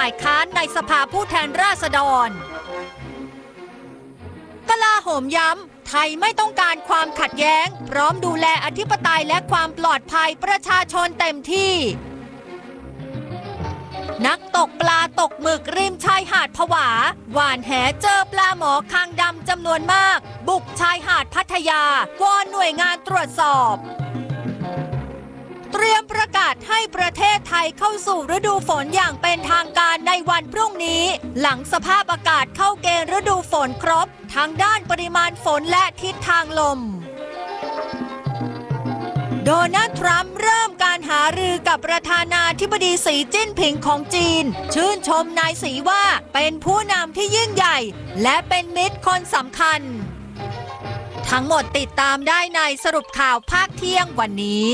ายค้านในสภาผู้แทนราษฎรกลาโหมย้ำไทยไม่ต้องการความขัดแย้งพร้อมดูแลอธิปไตยและความปลอดภัยประชาชนเต็มที่นักตกปลาตกหมึกริมชายหาดผวาหว่านแหเจอปลาหมอคางดำจำนวนมากบุกชายหาดพัทยาวอนหน่วยงานตรวจสอบเตรียมประกาศให้ประเทศไทยเข้าสู่ฤดูฝนอย่างเป็นทางการในวันพรุ่งนี้หลังสภาพอากาศเข้าเกณฑ์ฤดูฝนครบทั้งด้านปริมาณฝนและทิศทางลมโดนัลด์ทรัมป์เริ่มการหารือกับประธานาธิบดีสีจิ้นผิงของจีนชื่นชมนายสีว่าเป็นผู้นำที่ยิ่งใหญ่และเป็นมิตรคนสำคัญทั้งหมดติดตามได้ในสรุปข่าวภาคเที่ยงวันนี้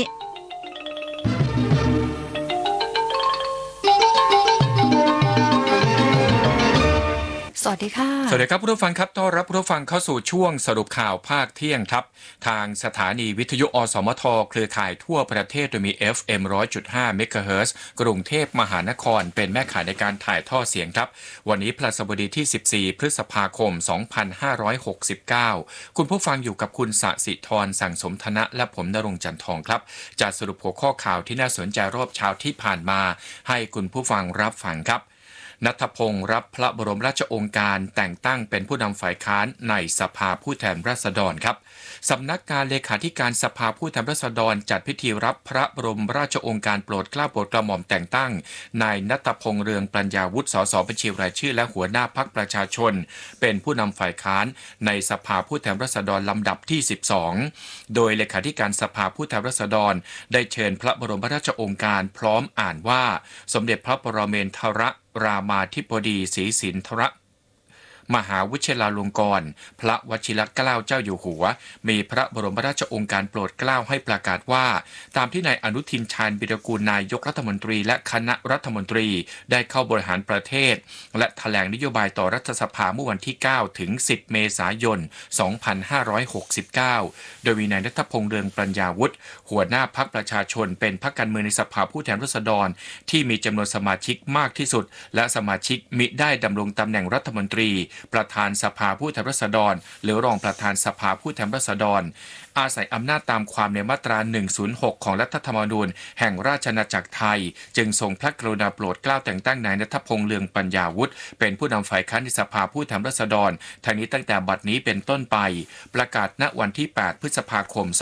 สวัสดีค่ะสวัสดีครับผู้ฟังครับต้อนรับผู้ฟังเข้าสู่ช่วงสรุปข่าวภาคเที่ยงครับทางสถานีวิทยุอสมทเครือข่ายทั่วประเทศโดยมี FM 100.5 เมกะเฮิรตซ์กรุงเทพมหานครเป็นแม่ข่ายในการถ่ายทอดเสียงครับวันนี้พฤหัสบดีที่14พฤษภาคม2569คุณผู้ฟังอยู่กับคุณสศิธรสั่งสมธนะและผมณรงค์จันทองครับจะสรุปหัวข้อข่าวที่น่าสนใจรอบเช้าที่ผ่านมาให้คุณผู้ฟังรับฟังครับณัฐพงศ์รับพระบรมราชโองการแต่งตั้งเป็นผู้นำฝ่ายค้านในสภาผู้แทนราษฎรครับสำนักงานเลขาธิการสภาผู้แทนราษฎรจัดพิธีรับพระบรมราชโองการโปรดเกล้าโปรดกระหม่อมแต่งตั้งนายณัฐพงศ์เรืองปัญญาวุฒิสสบัญชีรายชื่อและหัวหน้าพรรคประชาชนเป็นผู้นำฝ่ายค้านในสภาผู้แทนราษฎรลำดับที่12โดยเลขาธิการสภาผู้แทนราษฎรได้เชิญพระบรมราชโองการพร้อมอ่านว่าสมเด็จพระปรเมนทรรามาธิบดีศรีสินธรมหาวิชิราลงกรณ์พระวชิรเกล้าเจ้าอยู่หัวมีพระบรมราชโองการโปรดเกล้าให้ประกาศว่าตามที่นายอนุทินชาญวิรากูลนายกรัฐมนตรีและคณะรัฐมนตรีได้เข้าบริหารประเทศและแถลงนโยบายต่อรัฐสภาเมื่อวันที่9ถึง10เมษายน2569โดยมีนายณัฐพงศ์เรืองปัญญาวุฒิหัวหน้าพรรคประชาชนเป็นพรรคการเมืองในสภาผู้แทนราษฎรที่มีจำนวนสมาชิกมากที่สุดและสมาชิกมิได้ดำรงตำแหน่งรัฐมนตรีประธานสภาผู้แทนราษฎรหรือรองประธานสภาผู้แทนราษฎรอาศัยอำนาจตามความในมาตรา106ของรัฐธรรมนูญแห่งราชอาณาจักรไทยจึงทรงพระกรุณาโปรดเกล้าแต่งตั้งนายณัฐพงศ์เรืองปัญญาวุฒิเป็นผู้นำฝ่ายค้านในสภาผู้แทนราษฎรทั้งนี้ตั้งแต่บัดนี้เป็นต้นไปประกาศณวันที่8พฤษภาคม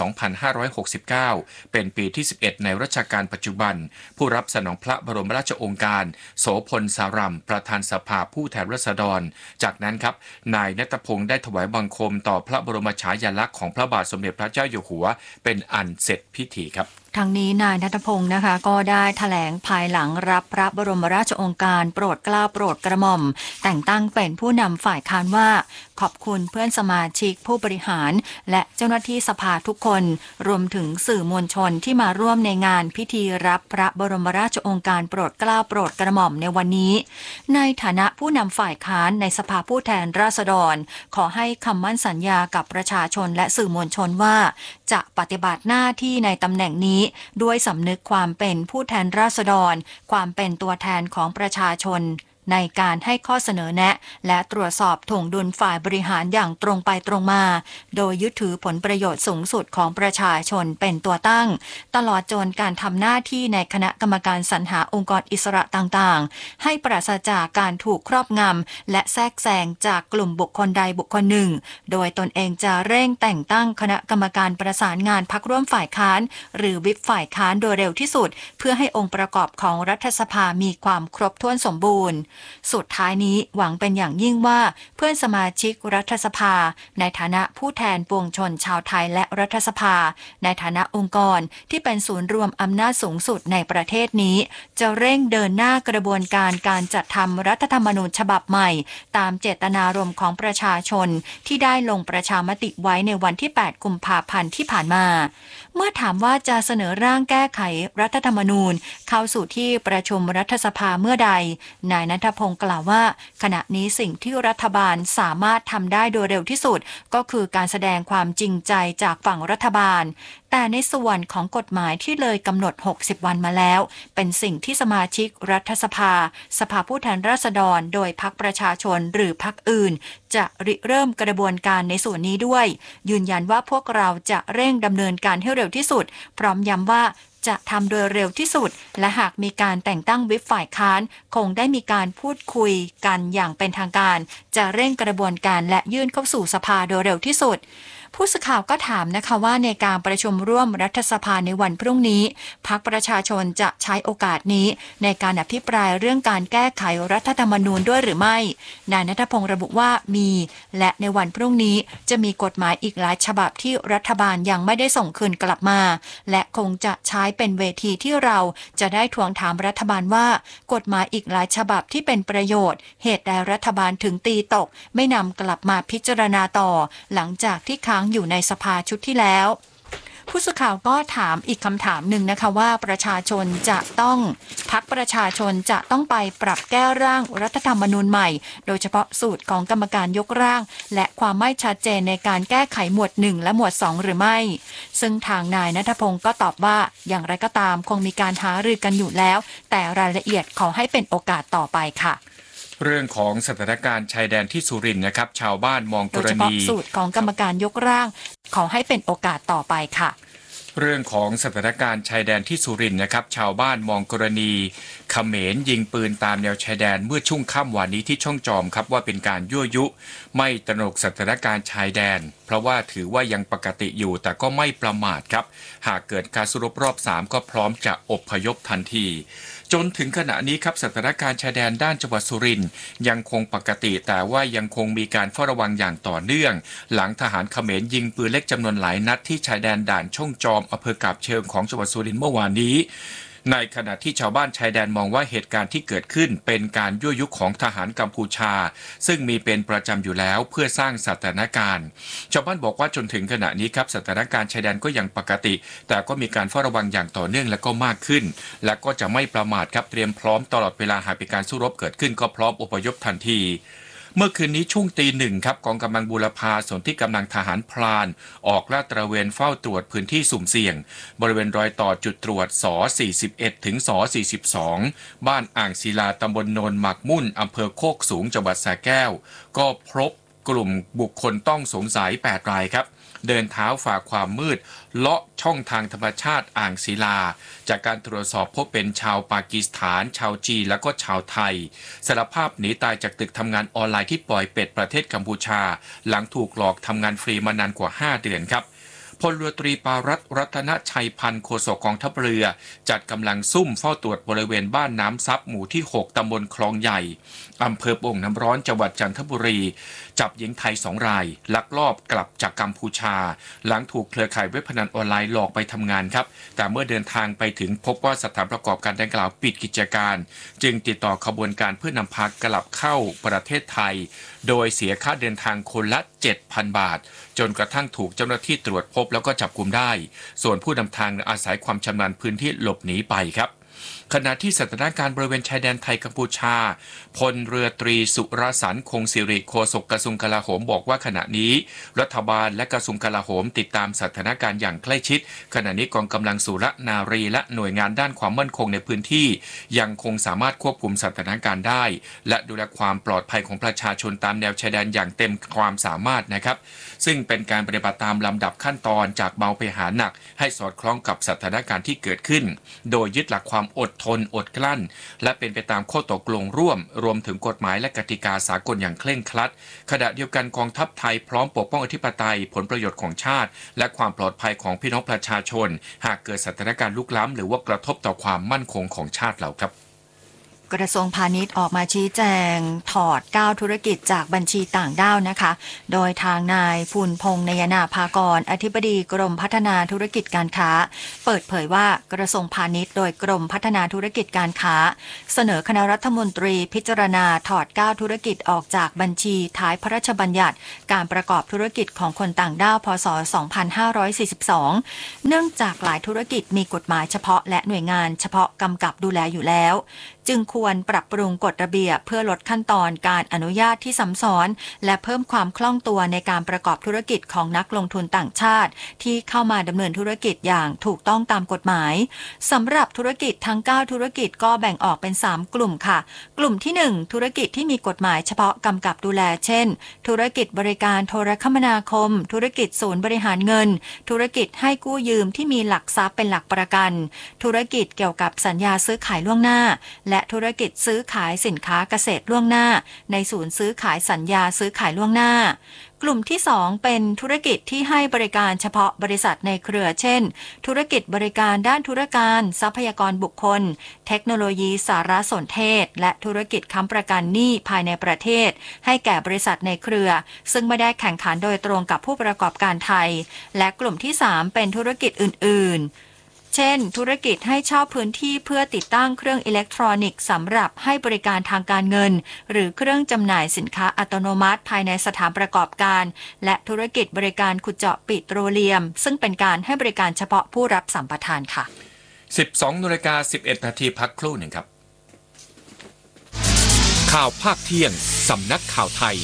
2569เป็นปีที่11ในรัชกาลปัจจุบันผู้รับสนองพระบรมราชโองการโสพลสารัมประธานสภาผู้แทนราษฎรจากนั้นครับนายณัฐพงศ์ได้ถวายบังคมต่อพระบรมฉายาลักษณ์ของพระบาทสมเด็จพระเจ้าอยู่หัวเป็นอันเสร็จพิธีครับทางนี้นายณัฐพงศ์นะคะก็ได้แถลงภายหลังรับพระบรมราชโองการโปรดเกล้าโปรดกระหม่อมแต่งตั้งเป็นผู้นำฝ่ายค้านว่าขอบคุณเพื่อนสมาชิกผู้บริหารและเจ้าหน้าที่สภาทุกคนรวมถึงสื่อมวลชนที่มาร่วมในงานพิธีรับพระบรมราชโองการโปรดเกล้าโปรดกระหม่อมในวันนี้ในฐานะผู้นำฝ่ายค้านในสภาผู้แทนราษฎรขอให้คำมั่นสัญญากับประชาชนและสื่อมวลชนว่าจะปฏิบัติหน้าที่ในตำแหน่งนี้ด้วยสำนึกความเป็นผู้แทนราษฎรความเป็นตัวแทนของประชาชนในการให้ข้อเสนอแนะและตรวจสอบถ่วงดุลฝ่ายบริหารอย่างตรงไปตรงมาโดยยึดถือผลประโยชน์สูงสุดของประชาชนเป็นตัวตั้งตลอดจนการทำหน้าที่ในคณะกรรมการสรรหาองค์กรอิสระต่างๆให้ปราศจากการถูกครอบงำและแทรกแซงจากกลุ่มบุคคลใดบุคคลหนึ่งโดยตนเองจะเร่งแต่งตั้งคณะกรรมการประสานงานพรรคร่วมฝ่ายค้านหรือวิปฝ่ายค้านโดยเร็วที่สุดเพื่อให้องค์ประกอบของรัฐสภามีความครบถ้วนสมบูรณ์สุดท้ายนี้หวังเป็นอย่างยิ่งว่าเพื่อนสมาชิกรัฐสภาในฐานะผู้แทนปวงชนชาวไทยและรัฐสภาในฐานะองค์กรที่เป็นศูนย์รวมอำนาจสูงสุดในประเทศนี้จะเร่งเดินหน้ากระบวนการการจัดทำรัฐธรรมนูญฉบับใหม่ตามเจตนารมณ์ของประชาชนที่ได้ลงประชามติไว้ในวันที่8กุมภาพันธ์ที่ผ่านมาเมื่อถามว่าจะเสนอร่างแก้ไขรัฐธรรมนูญเข้าสู่ที่ประชุมรัฐสภาเมื่อใดนายณัฐพงศ์กล่าวว่าขณะนี้สิ่งที่รัฐบาลสามารถทำได้โดยเร็วที่สุดก็คือการแสดงความจริงใจจากฝั่งรัฐบาลแต่ในส่วนของกฎหมายที่เลยกำหนด60วันมาแล้วเป็นสิ่งที่สมาชิกรัฐสภาสภาผู้แทนราษฎรโดยพรรคประชาชนหรือพรรคอื่นจะริเริ่มกระบวนการในส่วนนี้ด้วยยืนยันว่าพวกเราจะเร่งดำเนินการให้เร็วที่สุดพร้อมย้ำว่าจะทำโดยเร็วที่สุดและหากมีการแต่งตั้งวิปฝ่ายค้านคงได้มีการพูดคุยกันอย่างเป็นทางการจะเร่งกระบวนการและยื่นเข้าสู่สภาโดยเร็วที่สุดผู้สื่อข่าวก็ถามนะคะว่าในการประชุมร่วมรัฐสภาในวันพรุ่งนี้พรรคประชาชนจะใช้โอกาสนี้ในการอภิปรายเรื่องการแก้ไขรัฐธรรมนูญด้วยหรือไม่นายณัฐพงศ์ระบุว่ามีและในวันพรุ่งนี้จะมีกฎหมายอีกหลายฉบับที่รัฐบาลยังไม่ได้ส่งคืนกลับมาและคงจะใช้เป็นเวทีที่เราจะได้ทวงถามรัฐบาลว่ากฎหมายอีกหลายฉบับที่เป็นประโยชน์เหตุใดรัฐบาลถึงตีตกไม่นำกลับมาพิจารณาต่อหลังจากที่ค้างอยู่ในสภาชุดที่แล้วผู้สื่อข่าวก็ถามอีกคำถามหนึ่งนะคะว่าพรรคประชาชนจะต้องไปปรับแก้ร่างรัฐธรรมนูญใหม่โดยเฉพาะสูตรของกรรมการยกร่างและความไม่ชัดเจนในการแก้ไขหมวด1และหมวด2หรือไม่ซึ่งทางนายณัฐพงศ์ก็ตอบว่าอย่างไรก็ตามคงมีการหารือกันอยู่แล้วแต่รายละเอียดขอให้เป็นโอกาสต่อไปค่ะเรื่องของสถานการณ์ชายแดนที่สุรินทร์นะครับชาวบ้านมองกรณีโดยเฉพาะสูตรของกรรมการยกร่างขอให้เป็นโอกาสต่อไปค่ะเรื่องของสถานการณ์ชายแดนที่สุรินทร์นะครับชาวบ้านมองกรณีเขมรยิงปืนตามแนวชายแดนเมื่อช่วงค่ำวันนี้ที่ช่องจอมครับว่าเป็นการยั่วยุไม่ตระหนกสถานการณ์ชายแดนเพราะว่าถือว่ายังปกติอยู่แต่ก็ไม่ประมาทครับหากเกิดการสู้รบรอบ3ก็พร้อมจะอพยพทันทีจนถึงขณะนี้ครับสถานการณ์ชายแดนด้านจังหวัดสุรินทร์ยังคงปกติแต่ว่ายังคงมีการเฝ้าระวังอย่างต่อเนื่องหลังทหารเขมรยิงปืนเล็กจำนวนหลายนัดที่ชายแดนด่านช่องจอมอำเภอกาบเชิงของจังหวัดสุรินทร์เมื่อวานนี้ในขณะที่ชาวบ้านชายแดนมองว่าเหตุการณ์ที่เกิดขึ้นเป็นการยั่วยุของทหารกัมพูชาซึ่งมีเป็นประจำอยู่แล้วเพื่อสร้างสถานการณ์ชาวบ้านบอกว่าจนถึงขณะนี้ครับสถานการณ์ชายแดนก็ยังปกติแต่ก็มีการเฝ้าระวังอย่างต่อเนื่องและก็มากขึ้นและก็จะไม่ประมาทครับเตรียมพร้อมตลอดเวลาหากมีการสู้รบเกิดขึ้นก็พร้อมอพยพทันทีเมื่อคืนนี้ช่วงตีหนึ่งครับกองกำลังบูรพาส่วนที่กำลังทหารพรานออกลาดตระเวนเฝ้าตรวจพื้นที่สุ่มเสี่ยงบริเวณรอยต่อจุดตรวจส41ถึงส42บ้านอ่างศิลาตำบลโนนหมักมุ่นอำเภอโคกสูงจังหวัดสระแก้วก็พบกลุ่มบุคคลต้องสงสัย8รายครับเดินเท้าฝ่าความมืดเลาะช่องทางธรรมชาติอ่างศิลาจากการตรวจสอบพบเป็นชาวปากีสถานชาวจีนและก็ชาวไทยสารภาพหนีตายจากตึกทำงานออนไลน์ที่ปล่อยเป็ดประเทศกัมพูชาหลังถูกหลอกทำงานฟรีมานานกว่า5เดือนครับพลเรือตรีปารัตน์รัตนชัยพันธ์โฆษกกองทัพเรือจัดกำลังซุ่มเฝ้าตรวจบริเวณบ้านน้ำซับหมู่ที่6ตำบลคลองใหญ่อำเภอโป่งน้ำร้อนจังหวัดจันทบุรีจับหญิงไทย2รายลักลอบกลับจากกัมพูชาหลังถูกเครือข่ายเว็บพนันออนไลน์หลอกไปทำงานครับแต่เมื่อเดินทางไปถึงพบว่าสถานประกอบการดังกล่าวปิดกิจการจึงติดต่อขบวนการเพื่อนำพากลับเข้าประเทศไทยโดยเสียค่าเดินทางคนละ 7,000 บาทจนกระทั่งถูกเจ้าหน้าที่ตรวจพบแล้วก็จับกุมได้ส่วนผู้นำทางอาศัยความชำนาญพื้นที่หลบหนีไปครับขณะที่สถานการณ์บริเวณชายแดนไทยกัมพูชาพลเรือตรีสุรสันต์คงสิริโฆษกกระทรวงกลาโหมบอกว่าขณะนี้รัฐบาลและกระทรวงกลาโหมติดตามสถานการณ์อย่างใกล้ชิดขณะนี้กองกำลังสุรนารีและหน่วยงานด้านความมั่นคงในพื้นที่ยังคงสามารถควบคุมสถานการณ์ได้และดูแลความปลอดภัยของประชาชนตามแนวชายแดนอย่างเต็มความสามารถนะครับซึ่งเป็นการปฏิบัติตามลำดับขั้นตอนจากเบาไปหาหนักให้สอดคล้องกับสถานการณ์ที่เกิดขึ้นโดยยึดหลักความอดทนอดกลั้นและเป็นไปตามข้อตกลงร่วมรวมถึงกฎหมายและกติกาสากลอย่างเคร่งครัดขณะเดียวกันกองทัพไทยพร้อมปกป้องอธิปไตยผลประโยชน์ของชาติและความปลอดภัยของพี่น้องประชาชนหากเกิดสถานการณ์ลุกล้ำหรือว่ากระทบต่อความมั่นคงของชาติเราครับกระทรวงพาณิชย์ออกมาชี้แจงถอด9ธุรกิจจากบัญชีต่างด้าวนะคะโดยทางนายภูลพงษ์นยนาภากรอธิบดีกรมพัฒนาธุรกิจการค้าเปิดเผยว่ากระทรวงพาณิชย์โดยกรมพัฒนาธุรกิจการค้าเสนอคณะรัฐมนตรีพิจารณาถอด9ธุรกิจออกจากบัญชีท้ายพระราชบัญญัติการประกอบธุรกิจของคนต่างด้าวพ.ศ. 2542เนื่องจากหลายธุรกิจมีกฎหมายเฉพาะและหน่วยงานเฉพาะกำกับดูแลอยู่แล้วจึงควรปรับปรุงกฎระเบียบเพื่อลดขั้นตอนการอนุญาตที่ซับซ้อนและเพิ่มความคล่องตัวในการประกอบธุรกิจของนักลงทุนต่างชาติที่เข้ามาดำเนินธุรกิจอย่างถูกต้องตามกฎหมายสำหรับธุรกิจทั้ง9ธุรกิจก็แบ่งออกเป็น3กลุ่มค่ะกลุ่มที่1ธุรกิจที่มีกฎหมายเฉพาะกำกับดูแลเช่นธุรกิจบริการโทรคมนาคมธุรกิจศูนย์บริหารเงินธุรกิจให้กู้ยืมที่มีหลักทรัพย์เป็นหลักประกันธุรกิจเกี่ยวกับสัญญาซื้อขายล่วงหน้าและธุรกิจซื้อขายสินค้าเกษตรล่วงหน้าในศูนย์ซื้อขายสัญญาซื้อขายล่วงหน้ากลุ่มที่2เป็นธุรกิจที่ให้บริการเฉพาะบริษัทในเครือเช่นธุรกิจบริการด้านธุรการทรัพยากรบุคคลเทคโนโลยีสารสนเทศและธุรกิจค้ำประกันหนี้ภายในประเทศให้แก่บริษัทในเครือซึ่งไม่ได้แข่งขันโดยตรงกับผู้ประกอบการไทยและกลุ่มที่3เป็นธุรกิจอื่นๆเช่นธุรกิจให้เช่าพื้นที่เพื่อติดตั้งเครื่องอิเล็กทรอนิกส์สำหรับให้บริการทางการเงินหรือเครื่องจำหน่ายสินค้าอัตโนมัติภายในสถานประกอบการและธุรกิจบริการขุดเจาะปิโตรเลียมซึ่งเป็นการให้บริการเฉพาะผู้รับสัมปทานค่ะ 12:11 นาทีพักครู่หนึ่งครับข่าวภาคเที่ยงสำนักข่าวไทย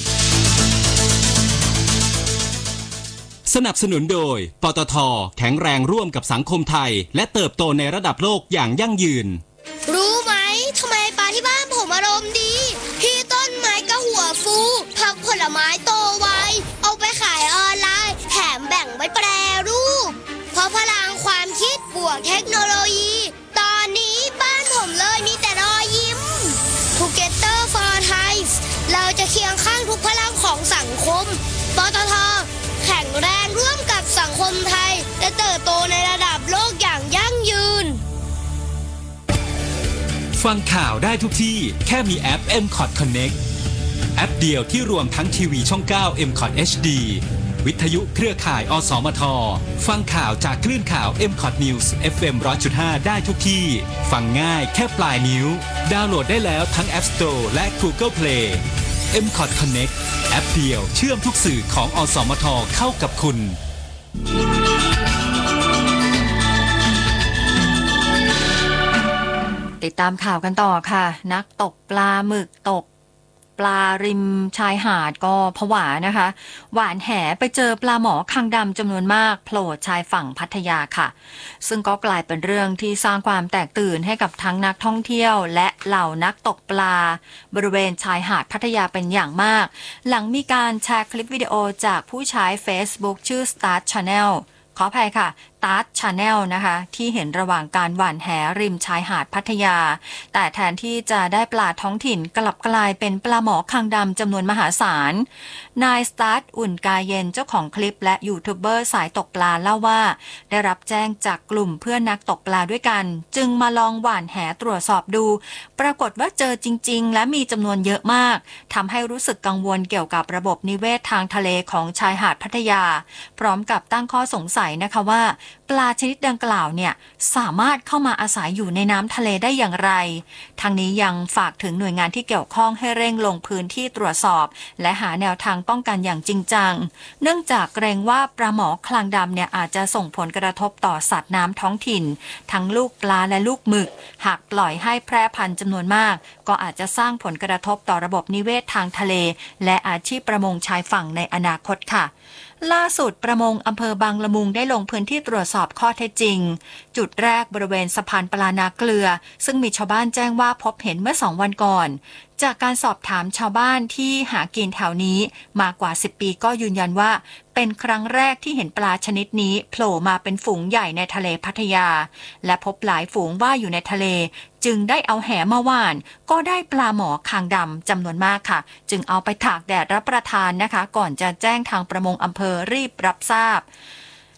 สนับสนุนโดยปตท.แข็งแรงร่วมกับสังคมไทยและเติบโตในระดับโลกอย่างยั่งยืนรู้ไหมทำไมปลาที่บ้านผมอารมณ์ดีที่ต้นไม้ก็หัวฟูผักผลไม้โตไวเอาไปขายออนไลน์แถมแบ่งไว้แปรรูปเพราะพลังความคิดบวกเทคโนโลยีตอนนี้บ้านผมเลยมีแต่รอยยิ้ม Together for Thai เราจะเคียงข้างทุกพลังของสังคมปตท.แข็งแรงร่วมกับสังคมไทยและเติบโตในระดับโลกอย่างยั่งยืนฟังข่าวได้ทุกที่แค่มีแอป MCOT Connect แอปเดียวที่รวมทั้งทีวีช่อง 9 MCOT HD วิทยุเครือข่ายอสมทฟังข่าวจากคลื่นข่าว MCOT News FM 100.5 ได้ทุกที่ฟังง่ายแค่ปลายนิ้วดาวน์โหลดได้แล้วทั้ง App Store และ Google Play MCOT Connect แอปเดียวเชื่อมทุกสื่อของอสมทเข้ากับคุณติดตามข่าวกันต่อค่ะนักตกปลาหมึกตกปลาริมชายหาดก็ผวานะคะหวานแหไปเจอปลาหมอคางดำจำนวนมากโผล่ชายฝั่งพัทยาค่ะซึ่งก็กลายเป็นเรื่องที่สร้างความแตกตื่นให้กับทั้งนักท่องเที่ยวและเหล่านักตกปลาบริเวณชายหาดพัทยาเป็นอย่างมากหลังมีการแชร์คลิปวิดีโอจากผู้ใช้ Facebook ชื่อ Start Channel ขออภัยค่ะStart Channel นะคะที่เห็นระหว่างการหว่านแหริมชายหาดพัทยาแต่แทนที่จะได้ปลาท้องถิ่นกลับกลายเป็นปลาหมอคางดำจำนวนมหาศาลนายสตาร์ทอุ่นกายเย็นเจ้าของคลิปและยูทูบเบอร์สายตกปลาเล่าว่าได้รับแจ้งจากกลุ่มเพื่อนนักตกปลาด้วยกันจึงมาลองหว่านแหตรวจสอบดูปรากฏว่าเจอจริงๆและมีจำนวนเยอะมากทำให้รู้สึกกังวลเกี่ยวกับระบบนิเวศทางทะเลของชายหาดพัทยาพร้อมกับตั้งข้อสงสัยนะคะว่าปลาชนิดดังกล่าวเนี่ยสามารถเข้ามาอาศัยอยู่ในน้ำทะเลได้อย่างไรทางนี้ยังฝากถึงหน่วยงานที่เกี่ยวข้องให้เร่งลงพื้นที่ตรวจสอบและหาแนวทางป้องกันอย่างจริงจังเนื่องจากเกรงว่าปลาหมอคางดำเนี่ยอาจจะส่งผลกระทบต่อสัตว์น้ำท้องถิ่นทั้งลูกปลาและลูกหมึกหากปล่อยให้แพร่พันธุ์จำนวนมากก็อาจจะสร้างผลกระทบต่อระบบนิเวศทางทะเลและอาชีพประมงชายฝั่งในอนาคตค่ะล่าสุดประมงอำเภอบางละมุงได้ลงพื้นที่ตรวจสอบข้อเท็จจริงจุดแรกบริเวณสะพานปลานาเกลือซึ่งมีชาวบ้านแจ้งว่าพบเห็นเมื่อ2 วันก่อนจากการสอบถามชาวบ้านที่หากินแถวนี้มากว่า10 ปีก็ยืนยันว่าเป็นครั้งแรกที่เห็นปลาชนิดนี้โผล่มาเป็นฝูงใหญ่ในทะเลพัทยาและพบหลายฝูงว่ายอยู่ในทะเลจึงได้เอาแหมาหว่านก็ได้ปลาหมอคางดำจำนวนมากค่ะจึงเอาไปตากแดดรับประทานนะคะก่อนจะแจ้งทางประมงอำเภอรีบรับทราบ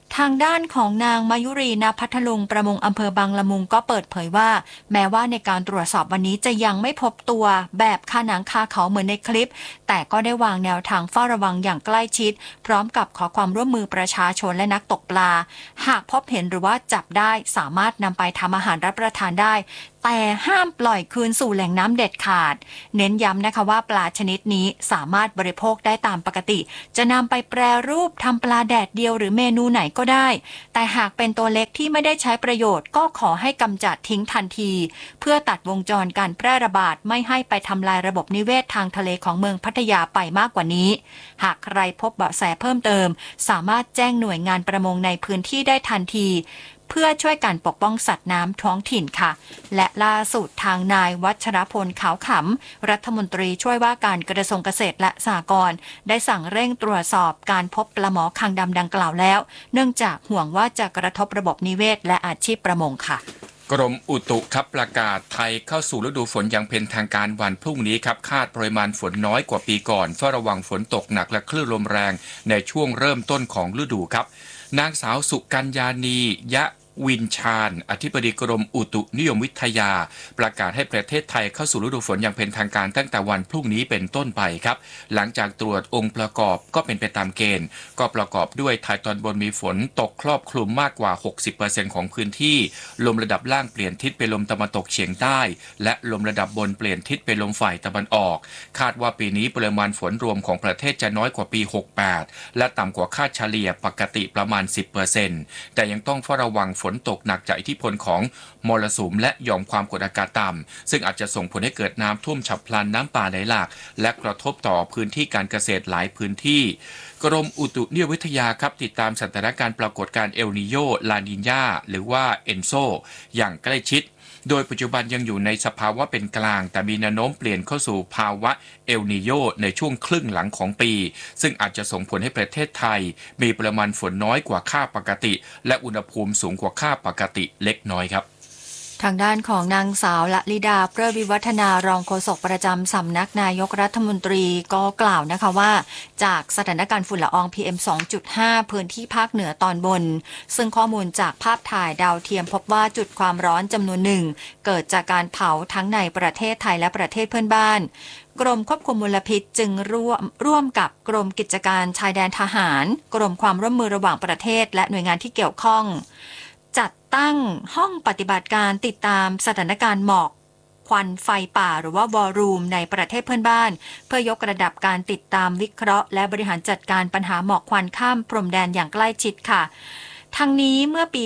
ทางด้านของนางมายุรีณพัทลุงประมงอำเภอบางละมุงก็เปิดเผยว่าแม้ว่าในการตรวจสอบวันนี้จะยังไม่พบตัวแบบคาหนังคาเขาเหมือนในคลิปแต่ก็ได้วางแนวทางเฝ้าระวังอย่างใกล้ชิดพร้อมกับขอความร่วมมือประชาชนและนักตกปลาหากพบเห็นหรือว่าจับได้สามารถนำไปทำอาหารรับประทานได้แต่ห้ามปล่อยคืนสู่แหล่งน้ำเด็ดขาดเน้นย้ำนะคะว่าปลาชนิดนี้สามารถบริโภคได้ตามปกติจะนำไปแปรรูปทำปลาแดดเดียวหรือเมนูไหนก็ได้แต่หากเป็นตัวเล็กที่ไม่ได้ใช้ประโยชน์ก็ขอให้กำจัดทิ้งทันทีเพื่อตัดวงจรการแพร่ระบาดไม่ให้ไปทำลายระบบนิเวศทางทะเลของเมืองพัทยาไปมากกว่านี้หากใครพบเบาะแสเพิ่มเติมสามารถแจ้งหน่วยงานประมงในพื้นที่ได้ทันทีเพื่อช่วยการปกป้องสัตว์น้ำท้องถิ่นค่ะและล่าสุดทางนายวัชรพลขาวขำรัฐมนตรีช่วยว่าการกระทรวงเกษตรและสหกรณ์ได้สั่งเร่งตรวจสอบการพบปลาหมอคางดำดังกล่าวแล้วเนื่องจากห่วงว่าจะกระทบระบบนิเวศและอาชีพประมงค่ะกรมอุตุครับประกาศไทยเข้าสู่ฤดูฝนอย่างเป็นทางการวันพรุ่งนี้ครับคาดปริมาณฝนน้อยกว่าปีก่อนเฝ้าระวังฝนตกหนักและคลื่นลมแรงในช่วงเริ่มต้นของฤดูครับนางสาวสุกัญญานียะวินชาญอธิบดีกรมอุตุนิยมวิทยาประกาศให้ประเทศไทยเข้าสู่ฤดูฝนอย่างเป็นทางการตั้งแต่วันพรุ่งนี้เป็นต้นไปครับหลังจากตรวจองค์ประกอบก็เป็นไปตามเกณฑ์ก็ประกอบด้วยไทยตอนบนมีฝนตกครอบคลุมมากกว่า 60% ของพื้นที่ลมระดับล่างเปลี่ยนทิศเป็นลมตะวันตกเฉียงใต้และลมระดับบนเปลี่ยนทิศเป็นลมฝ่ายตะวันออกคาดว่าปีนี้ปริมาณฝนรวมของประเทศจะน้อยกว่าปี 68 และต่ำกว่าค่าเฉลี่ยปกติประมาณ 10% แต่ยังต้องเฝ้าระวังฝนตกหนักจากอิทธิพลของมรสุมและหย่อมความกดอากาศต่ำซึ่งอาจจะส่งผลให้เกิดน้ำท่วมฉับพลันน้ำป่าไหลหลากและกระทบต่อพื้นที่การเกษตรหลายพื้นที่กรมอุตุนิยมวิทยาครับติดตามสถานการณ์ปรากฏการณ์เอลนีโญลานีญาหรือว่าเอนโซอย่างใกล้ชิดโดยปัจจุบันยังอยู่ในสภาวะเป็นกลางแต่มีแนวโน้มเปลี่ยนเข้าสู่ภาวะเอลนีโญในช่วงครึ่งหลังของปีซึ่งอาจจะส่งผลให้ประเทศไทยมีปริมาณฝนน้อยกว่าค่าปกติและอุณหภูมิสูงกว่าค่าปกติเล็กน้อยครับทางด้านของนางสาวละลิดาเปรอะวิวัฒนารองโฆษกประจำสำนักนายกรัฐมนตรีก็กล่าวนะคะว่าจากสถานการณ์ฝุ่นละออง PM 2.5 พื้นที่ภาคเหนือตอนบนซึ่งข้อมูลจากภาพถ่ายดาวเทียมพบว่าจุดความร้อนจำนวนหนึ่งเกิดจากการเผาทั้งในประเทศไทยและประเทศเพื่อนบ้านกรมควบคุมมลพิษจึงร่วมกับกรมกิจการชายแดนทหารกรมความร่วมมือระหว่างประเทศและหน่วยงานที่เกี่ยวข้องจัดตั้งห้องปฏิบัติการติดตามสถานการณ์หมอกควันไฟป่าหรือว่าวอลลุ่มในประเทศเพื่อนบ้านเพื่อยกระดับการติดตามวิเคราะห์และบริหารจัดการปัญหาหมอกควันข้ามพรมแดนอย่างใกล้ชิดค่ะทั้งนี้เมื่อปี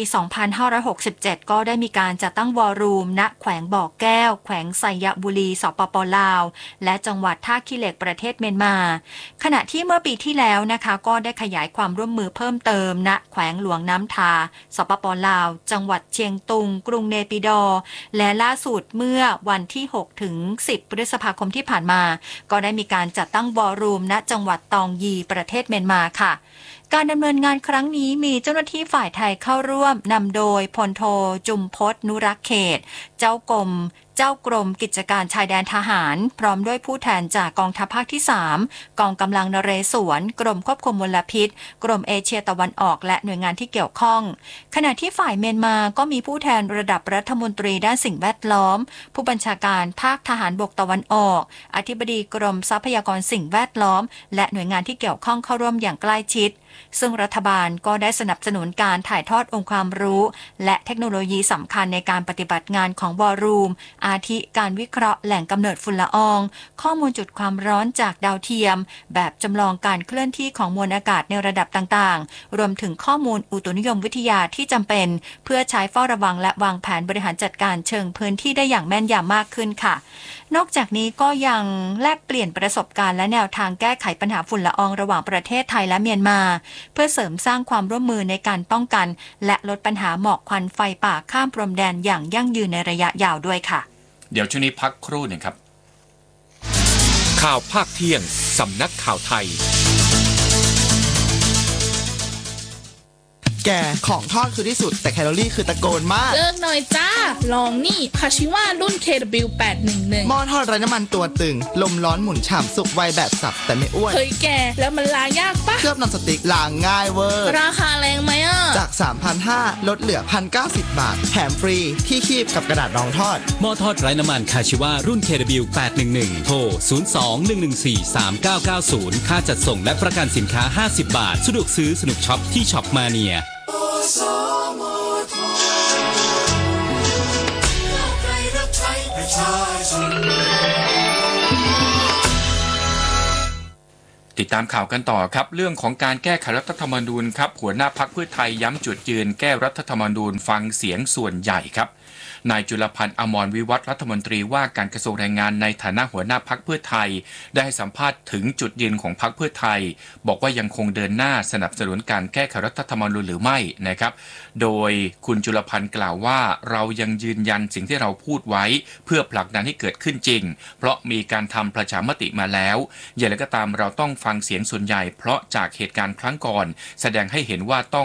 2567 ก็ได้มีการจัดตั้งวอลลุ่มณแขวงบ่อแก้วแขวงไซยบุรีสปป.ลาวและจังหวัดท่าขี้เหล็กประเทศเมียนมาขณะที่เมื่อปีที่แล้วนะคะก็ได้ขยายความร่วมมือเพิ่มเติมณแขวงหลวงน้ำทาสปป.ลาวจังหวัดเชียงตุงกรุงเนปิดอร์และล่าสุดเมื่อวันที่ 6 ถึง 10 พฤษภาคมที่ผ่านมาก็ได้มีการจัดตั้งวอลลุ่มณจังหวัดตองยีประเทศเมียนมาค่ะการดำเนินงานครั้งนี้มีเจ้าหน้าที่ฝ่ายไทยเข้าร่วมนำโดยพลโทจุมพจน์นุรักษ์เขตเจ้ากรมกิจการชายแดนทหารพร้อมด้วยผู้แทนจากกองทัพภาคที่ 3 กองกำลังนเรศวรกรมควบคุมมลพิษกรมเอเชียตะวันออกและหน่วยงานที่เกี่ยวข้องขณะที่ฝ่ายเมียนมาก็มีผู้แทนระดับรัฐมนตรีด้านสิ่งแวดล้อมผู้บัญชาการภาคทหารบกตะวันออกอธิบดีกรมทรัพยากรสิ่งแวดล้อมและหน่วยงานที่เกี่ยวข้องเข้าร่วมอย่างใกล้ชิดซึ่งรัฐบาลก็ได้สนับสนุนการถ่ายทอดองค์ความรู้และเทคโนโลยีสำคัญในการปฏิบัติงานของวอลลุ่มอาทิการวิเคราะห์แหล่งกำเนิดฝุ่นละอองข้อมูลจุดความร้อนจากดาวเทียมแบบจำลองการเคลื่อนที่ของมวลอากาศในระดับต่างๆรวมถึงข้อมูลอุตุนิยมวิทยาที่จำเป็นเพื่อใช้เฝ้าระวังและวางแผนบริหารจัดการเชิงพื้นที่ได้อย่างแม่นยำมากขึ้นค่ะนอกจากนี้ก็ยังแลกเปลี่ยนประสบการณ์และแนวทางแก้ไขปัญหาฝุ่นละอองระหว่างประเทศไทยและเมียนมาเพื่อเสริมสร้างความร่วมมือในการป้องกันและลดปัญหาหมอกควันไฟป่าข้ามพรมแดนอย่างยั่งยืนในระยะยาวด้วยค่ะเดี๋ยวช่วงนี้พักครู่หนึ่งครับข่าวภาคเที่ยงสำนักข่าวไทยแกของทอดคือที่สุดแต่แคลอรี่คือตะโกนมากเลิกหน่อยจ้า ลองนี่คาชิวารุ่น KW811 หม้อทอดไร้น้ำมันตัวตึง ลมร้อนหมุนฉ่ำสุกไวแบบสับแต่ไม่อ้วนเฮ้ยแกแล้วมันล้างยากปะเคลือบนำสติ๊กล้างง่ายเวอร์ราคาแรงไหมอ่ะจาก 3,500 ลดเหลือ 1,090 บาท แถมฟรีที่คีบกับกระดาษรองทอดหม้อทอดไร้น้ำมันคาชิวารุ่น KW811 โทร 02-114-3990 ค่าจัดส่งและประกันสินค้า 50 บาท สะดวกซื้อสนุกช็อปที่ช็อปมาเนียติดตามข่าวกันต่อครับเรื่องของการแก้ไขรัฐธรรมนูญครับหัวหน้าพรรคเพื่อไทยย้ำจุดยืนแก้รัฐธรรมนูญฟังเสียงส่วนใหญ่ครับนายจุลพันธ์อมรวิวัฒน์รัฐมนตรีว่าการกระทรวงแรงงานในฐานะหัวหน้าพรรคเพื่อไทยได้ให้สัมภาษณ์ถึงจุดยืนของพรรคเพื่อไทยบอกว่ายังคงเดินหน้าสนับสนุนการแก้ไขรัฐธรรมนูญหรือไม่นะครับโดยคุณจุลพันธ์กล่าวว่าเรายังยืนยันสิ่งที่เราพูดไว้เพื่อผลักดันให้เกิดขึ้นจริงเพราะมีการทำประชามติมาแล้วอย่างไรก็ตามเราต้องฟังเสียงส่วนใหญ่เพราะจากเหตุการณ์ครั้งก่อนแสดงให้เห็นว่าต้อง